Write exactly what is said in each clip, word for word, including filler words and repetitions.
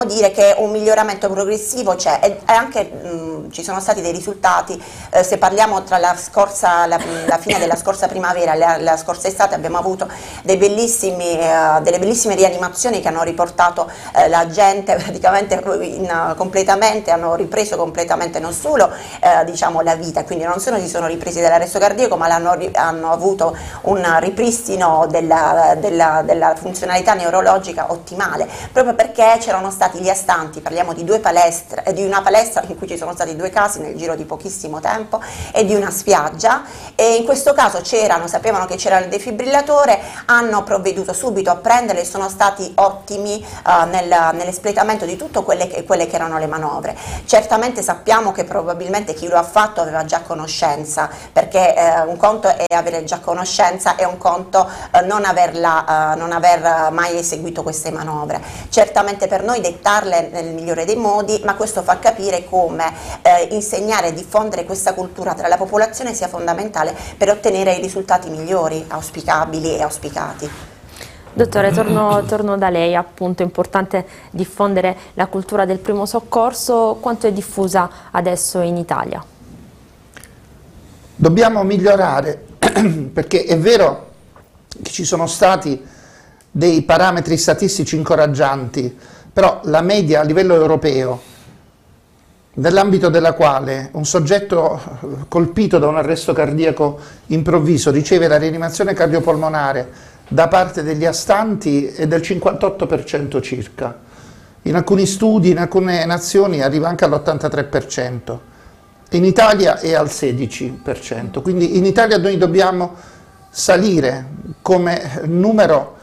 dire che un miglioramento progressivo c'è e anche mh, ci sono stati dei risultati. Eh, se parliamo tra la, scorsa, la, la fine della scorsa primavera e la, la scorsa estate abbiamo avuto dei bellissimi, eh, delle bellissime rianimazioni che hanno riportato eh, la gente praticamente in, completamente, hanno ripreso completamente non solo eh, diciamo la vita, quindi non solo si sono ripresi dall'arresto cardiaco, ma hanno, hanno avuto un ripristino della, della, della funzionalità neurologica ottimale, proprio perché c'erano stati gli astanti. Parliamo di due palestre, eh, di una palestra in cui ci sono stati due casi nel giro di pochissimo tempo e di una spiaggia, e in questo caso c'erano, sapevano che c'era il defibrillatore, hanno provveduto subito a prenderlo e sono stati ottimi eh, nel, nell'espletamento di tutte quelle che, quelle che erano le manovre. Certamente sappiamo che probabilmente chi lo ha fatto aveva già conoscenza, perché eh, un conto è avere già conoscenza e un conto eh, non, averla, eh, non aver mai eseguito queste manovre. Certamente per noi dettarle nel migliore dei modi, ma questo fa capire come eh, insegnare e diffondere questa cultura tra la popolazione sia fondamentale per ottenere i risultati migliori, auspicabili e auspicati. Dottore, torno, torno da lei, appunto è importante diffondere la cultura del primo soccorso. Quanto è diffusa adesso in Italia? Dobbiamo migliorare, perché è vero che ci sono stati dei parametri statistici incoraggianti, però la media a livello europeo, nell'ambito della quale un soggetto colpito da un arresto cardiaco improvviso riceve la rianimazione cardiopolmonare da parte degli astanti, è del cinquantotto per cento circa. In alcuni studi, in alcune nazioni arriva anche all'ottantatré per cento. In Italia è al sedici per cento. Quindi in Italia noi dobbiamo salire come numero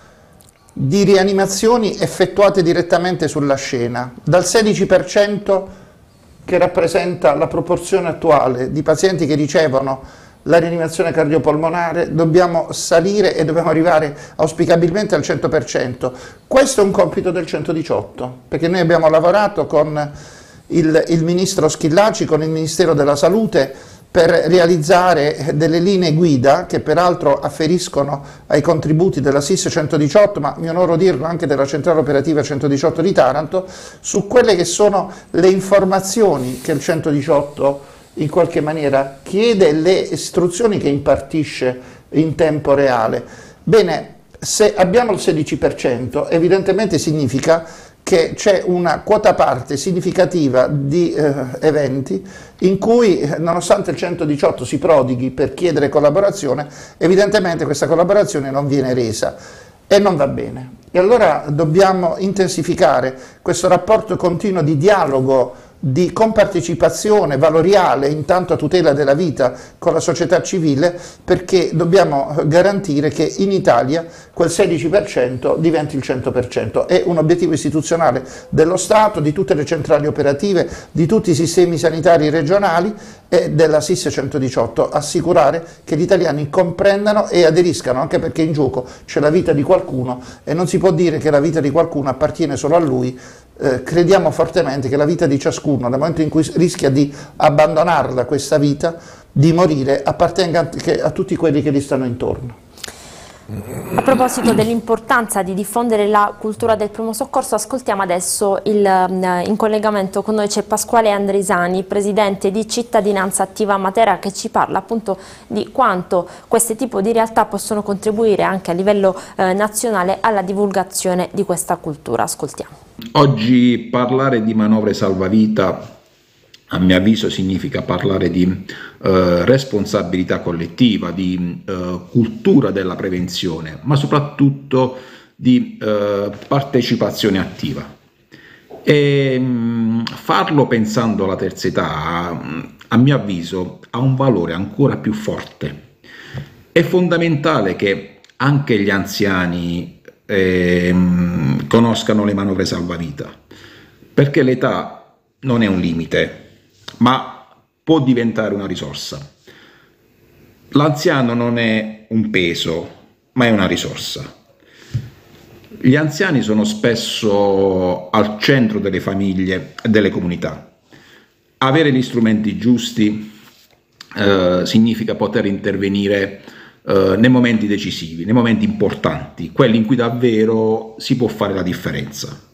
di rianimazioni effettuate direttamente sulla scena, dal sedici per cento che rappresenta la proporzione attuale di pazienti che ricevono la rianimazione cardiopolmonare, dobbiamo salire e dobbiamo arrivare auspicabilmente al cento per cento. Questo è un compito del centodiciotto, perché noi abbiamo lavorato con il, il ministro Schillaci, con il Ministero della Salute, per realizzare delle linee guida che peraltro afferiscono ai contributi della S I S centodiciotto, ma mi onoro dirlo anche della centrale operativa centodiciotto di Taranto, su quelle che sono le informazioni che il centodiciotto in qualche maniera chiede, le istruzioni che impartisce in tempo reale. Bene, se abbiamo il sedici per cento evidentemente significa che c'è una quota parte significativa di eh, eventi in cui, nonostante il centodiciotto si prodighi per chiedere collaborazione, evidentemente questa collaborazione non viene resa e non va bene. E allora dobbiamo intensificare questo rapporto continuo di dialogo, di compartecipazione valoriale, intanto a tutela della vita con la società civile, perché dobbiamo garantire che in Italia quel sedici per cento diventi il cento per cento. È un obiettivo istituzionale dello Stato, di tutte le centrali operative, di tutti i sistemi sanitari regionali e della S I S centodiciotto, assicurare che gli italiani comprendano e aderiscano, anche perché in gioco c'è la vita di qualcuno e non si può dire che la vita di qualcuno appartiene solo a lui. Eh, crediamo fortemente che la vita di ciascuno, nel momento in cui rischia di abbandonarla questa vita, di morire, appartenga anche a tutti quelli che gli stanno intorno. A proposito dell'importanza di diffondere la cultura del primo soccorso, ascoltiamo adesso il, in collegamento con noi c'è Pasquale Andrisani, presidente di Cittadinanza Attiva Matera, che ci parla appunto di quanto questo tipo di realtà possono contribuire anche a livello eh, nazionale alla divulgazione di questa cultura. Ascoltiamo. Oggi parlare di manovre salvavita, a mio avviso, significa parlare di eh, responsabilità collettiva, di eh, cultura della prevenzione, ma soprattutto di eh, partecipazione attiva. E mh, farlo pensando alla terza età, a mio avviso, ha un valore ancora più forte. È fondamentale che anche gli anziani eh, conoscano le manovre salvavita, perché l'età non è un limite, ma può diventare una risorsa. L'anziano non è un peso, ma è una risorsa. Gli anziani sono spesso al centro delle famiglie e delle comunità. Avere gli strumenti giusti eh, significa poter intervenire eh, nei momenti decisivi, nei momenti importanti, quelli in cui davvero si può fare la differenza.